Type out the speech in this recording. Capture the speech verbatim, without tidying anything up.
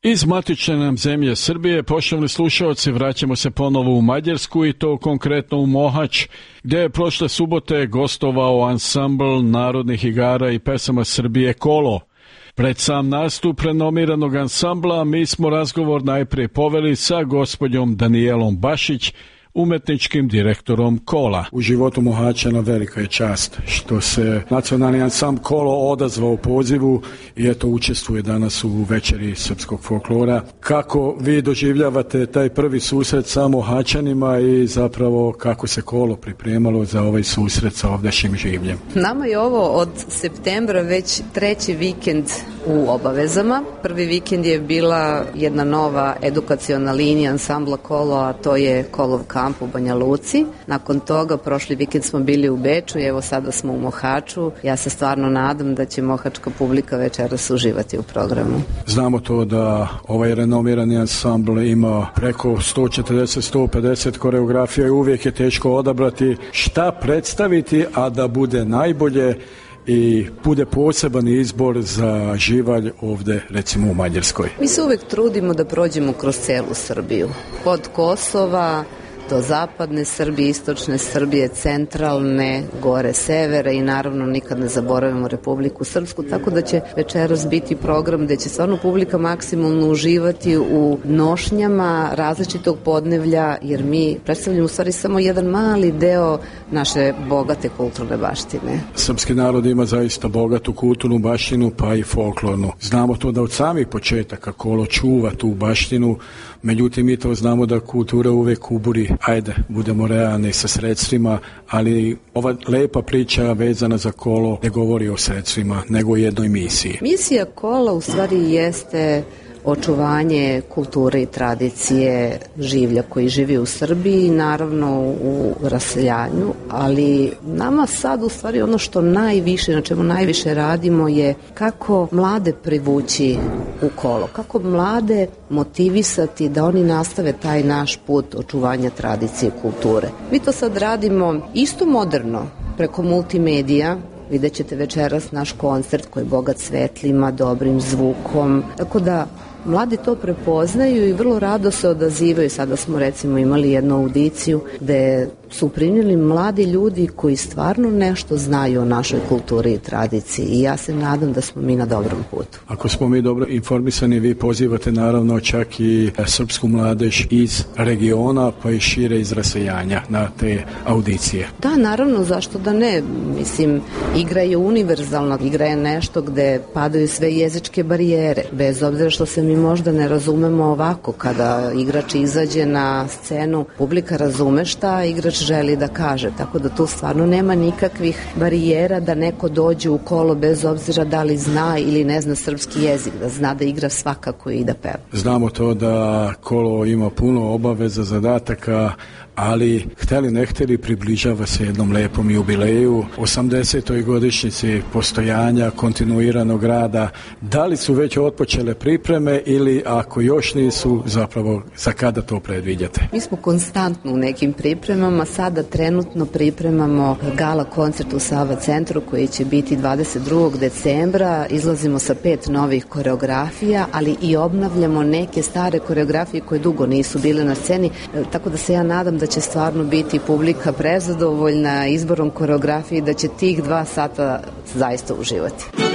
Iz matične nam zemlje Srbije, poštovni slušalci, vraćamo se ponovo u Mađarsku i to konkretno u Mohač, gdje je prošle subote gostovao ansambl narodnih igara i pesama Srbije Kolo. Pred sam nastup renomiranog ansambla mi smo razgovor najprije poveli sa gospođom Danijelom Bašić, umetničkim direktorom Kola. U životu Mohačana velika je čast što se nacionalni ansambl Kolo odazvao u pozivu i eto učestvuje danas u večeri srpskog folklora. Kako vi doživljavate taj prvi susret sa Mohačanima i zapravo kako se Kolo pripremalo za ovaj susret sa ovdašnjim življem? Nama je ovo od septembra već treći vikend u obavezama. Prvi vikend je bila jedna nova edukaciona linija ansambla Kolo, a to je Kolov kamp u Banja Luci. Nakon toga prošli vikend smo bili u Beču i evo sada smo u Mohaču. Ja se stvarno nadam da će mohačka publika večeras uživati u programu. Znamo to da ovaj renomirani ansambl ima preko sto četrdeset do sto pedeset koreografija i uvijek je teško odabrati šta predstaviti, a da bude najbolje i bude poseban izbor za živalj ovdje, recimo u Mađarskoj. Mi se uvijek trudimo da prođemo kroz celu Srbiju. Od Kosova do zapadne Srbije, istočne Srbije, centralne, gore severa i naravno nikad ne zaboravimo Republiku Srpsku, tako da će večeras biti program gde će stvarno publika maksimalno uživati u nošnjama različitog podnevlja, jer mi predstavljamo u stvari samo jedan mali deo naše bogate kulturne baštine. Srpski narod ima zaista bogatu kulturnu baštinu, pa i folklornu. Znamo to da od samih početaka Kolo čuva tu baštinu, međutim mi to znamo da kultura uvek uburi, ajde, budemo realni sa sredstvima, ali ova lepa priča vezana za Kolo ne govori o sredstvima, nego o jednoj misiji. Misija Kola u stvari jeste očuvanje kulture i tradicije življa koji živi u Srbiji, naravno u raseljanju, ali nama sad u stvari ono što najviše, na čemu najviše radimo je kako mlade privući u Kolo, kako mlade motivisati da oni nastave taj naš put očuvanja tradicije i kulture. Mi to sad radimo isto moderno, preko multimedija. Vidjet ćete večeras naš koncert koji je bogat svetlima, dobrim zvukom, tako da mladi to prepoznaju i vrlo rado se odazivaju. Sada smo recimo imali jednu audiciju gde su primljeni mladi ljudi koji stvarno nešto znaju o našoj kulturi i tradiciji i ja se nadam da smo mi na dobrom putu. Ako smo mi dobro informisani, vi pozivate naravno čak i srpsku mladež iz regiona pa i šire iz rasejanja na te audicije. Da, naravno, zašto da ne? Mislim, igra je univerzalna, igra je nešto gde padaju sve jezičke barijere, bez obzira što se mi možda ne razumemo ovako. Kada igrač izađe na scenu, publika razume šta igrač želi da kaže, tako da tu stvarno nema nikakvih barijera da neko dođe u Kolo bez obzira da li zna ili ne zna srpski jezik, da zna da igra svakako i da peva. Znamo to da Kolo ima puno obaveza, zadataka, ali hteli ne hteli približava se jednom lepom jubileju, osamdesetoj godišnjici postojanja, kontinuiranog rada. Da li su već otpočele pripreme ili ako još nisu, zapravo za kada to predviđate? Mi smo konstantno u nekim pripremama, sada trenutno pripremamo gala koncert u Sava centru koji će biti dvadeset drugog decembra, izlazimo sa pet novih koreografija, ali i obnavljamo neke stare koreografije koje dugo nisu bile na sceni, tako da se ja nadam da će stvarno biti publika prezadovoljna izborom koreografije i da će tih dva sata zaista uživati.